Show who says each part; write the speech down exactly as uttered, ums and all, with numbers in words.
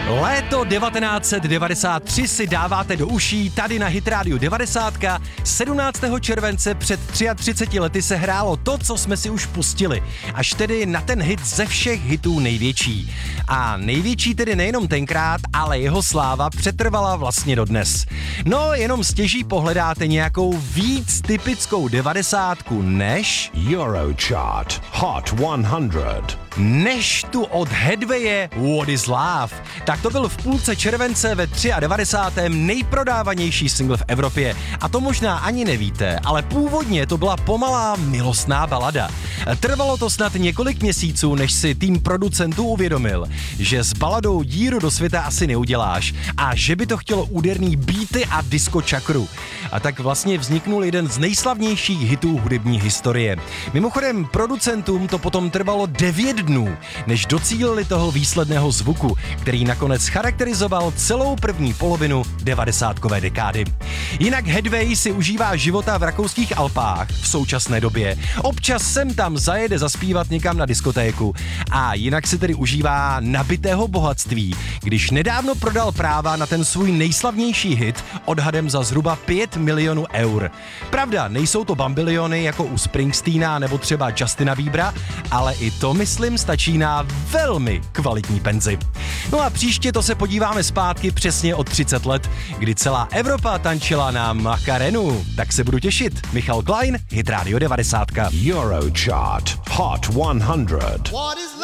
Speaker 1: Léto devatenáct set devadesát tři si dáváte do uší tady na Hit Radio devadesát. sedmnáctého července před třiceti třemi lety se hrálo to, co jsme si už pustili. Až tedy na ten hit ze všech hitů největší. A největší tedy nejenom tenkrát, ale jeho sláva přetrvala vlastně dodnes. No, jenom stěží pohledáte nějakou víc typickou devadesátku než
Speaker 2: Eurochart Hot sto.
Speaker 1: než tu od Hedveje What is Love. Tak to byl v půlce července ve devadesátém třetím nejprodávanější single v Evropě. A to možná ani nevíte, ale původně to byla pomalá milostná balada. Trvalo to snad několik měsíců, než si tým producentů uvědomil, že s baladou díru do světa asi neuděláš a že by to chtělo úderný beaty a disco čakru. A tak vlastně vzniknul jeden z nejslavnějších hitů hudební historie. Mimochodem, producentům to potom trvalo devět dnů, než docílili toho výsledného zvuku, který nakonec charakterizoval celou první polovinu devadesátkové dekády. Jinak Hedvej si užívá života v rakouských Alpách v současné době. Občas sem tam zajede zaspívat někam na diskotéku a jinak si tedy užívá nabitého bohatství, když nedávno prodal práva na ten svůj nejslavnější hit odhadem za zhruba pět milionů eur. Pravda, nejsou to bambiliony jako u Springsteena nebo třeba Justina Biebera, ale i to, myslím, stačí na velmi kvalitní penzi. No a příště to se podíváme zpátky přesně o třicet let, kdy celá Evropa tančila na Macarenu. Tak se budu těšit. Michal Klein, Hit Radio devadesát.
Speaker 2: Eurochart Hot sto.